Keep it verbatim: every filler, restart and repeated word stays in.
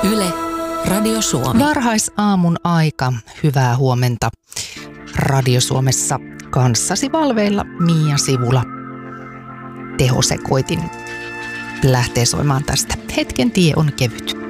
Yle, Radio Suomi. Varhaisaamun aika. Hyvää huomenta. Radio Suomessa kanssasi valveilla Mia Sivula. Tehosekoitin lähtee soimaan tästä. Hetken tie on kevyt.